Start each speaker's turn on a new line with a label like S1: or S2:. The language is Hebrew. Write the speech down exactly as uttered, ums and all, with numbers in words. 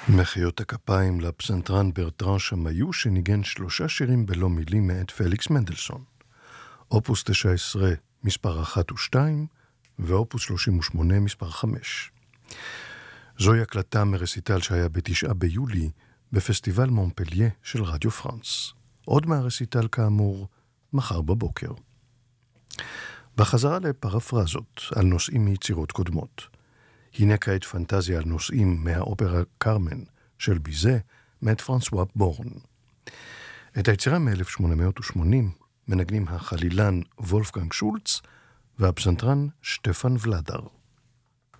S1: מחיאות הכפיים לפסנתרן ברטרן שמיו שניגן שלושה שירים בלא מילים מאת פליקס מנדלסון. אופוס תשע עשרה מספר אחת ושתיים ואופוס שלושים ושמונה מספר חמש. זוהי הקלטה מרסיטל שהיה בתשעה ביולי בפסטיבל מונפליה של רדיו פרנס. עוד מהרסיטל כאמור מחר בבוקר. בחזרה לפרפרזות על נושאים מיצירות קודמות. הנה כעת פנטזיה על נושאים מהאופרה קרמן של ביזה מאת פרנסואה בורן. את היצירה מ-אלף שמונה מאות ושמונים מנגנים החלילן וולפגנג שולץ והפסנתרן שטפן ולדר.